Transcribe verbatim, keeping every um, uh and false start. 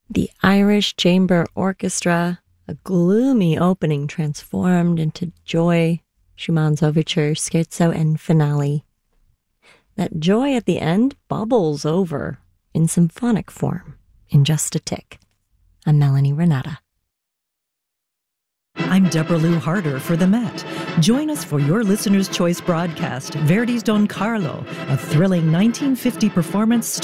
The Irish Chamber Orchestra, a gloomy opening transformed into joy, Schumann's overture, scherzo, and finale. That joy at the end bubbles over in symphonic form in just a tick. I'm Melanie Renata. I'm Deborah Lou Harder for the Met. Join us for your Listener's Choice broadcast, Verdi's Don Carlo, a thrilling nineteen fifty performance